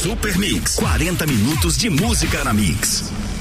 Super Mix, 40 minutos de música na Mix.